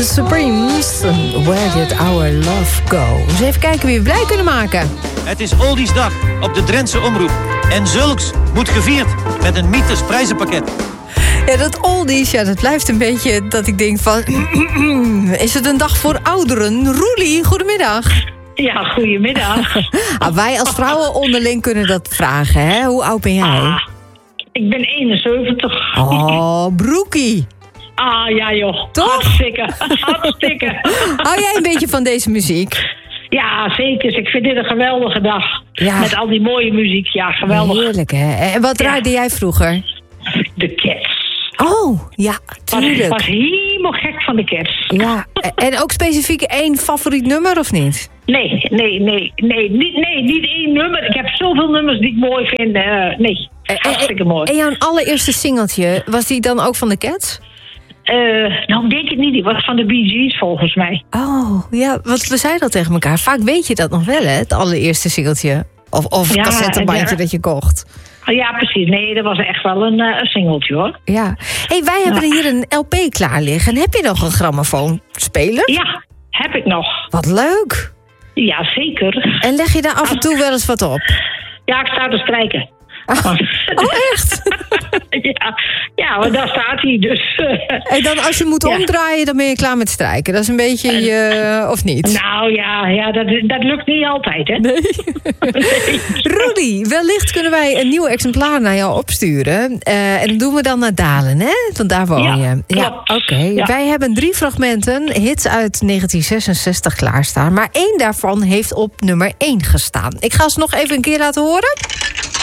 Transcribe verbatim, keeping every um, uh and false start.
Supremes, Where Did Our Love Go? Dus even kijken wie we blij kunnen maken. Het is Oldiesdag op de Drentse Omroep. En zulks moet gevierd met een Mythos prijzenpakket. Ja, dat oldies, ja, dat blijft een beetje dat ik denk van... is het een dag voor ouderen? Roelie, goedemiddag. Ja, goedemiddag. Ah, wij als vrouwen onderling kunnen dat vragen, hè? Hoe oud ben jij? Ah, ik ben eenenzeventig. Oh, broekie. Ah, ja joh. Toch? Hartstikke. Hartstikke. Hou jij een beetje van deze muziek? Ja, zeker. Ik vind dit een geweldige dag. Ja. Met al die mooie muziek. Ja, geweldig. Heerlijk, hè? En wat draaide Ja. jij vroeger? De Cats. Oh, ja, Ik tuurlijk. was helemaal gek van de Cats. Ja, en ook specifiek één favoriet nummer, of niet? Nee, nee, nee, nee, niet, nee, niet één nummer. Ik heb zoveel nummers die ik mooi vind. Uh, nee, hartstikke mooi. En jouw allereerste singeltje, was die dan ook van de Cats? Uh, nou, denk ik niet. Die was van de Bee Gees volgens mij. Oh, ja, want we zeiden dat tegen elkaar. Vaak weet je dat nog wel, hè? Het allereerste singeltje. Of, of Ja, cassettebandje ja. dat je kocht. Ja, precies. Nee, dat was echt wel een, uh, een singeltje, hoor. Ja. Hey, wij hebben hier een L P klaar liggen. Heb je nog een grammofoonspeler? Ja, heb ik nog. Wat leuk. Ja, zeker. En leg je daar af en toe wel eens wat op? Ja, ik sta te strijken. Oh, oh echt? ja, ja, maar daar staat hij dus. En dan als je moet Ja. omdraaien, dan ben je klaar met strijken. Dat is een beetje, uh, of niet? Nou ja, ja dat, dat lukt niet altijd, hè? Nee. Rudy, wellicht kunnen wij een nieuw exemplaar naar jou opsturen. Uh, en dat doen we dan naar Dalen, hè? Want daar woon Ja, je. Ja, klopt. oké. Ja. Wij hebben drie fragmenten, hits uit negentien zesenzestig klaarstaan. Maar één daarvan heeft op nummer één gestaan. Ik ga ze nog even een keer laten horen.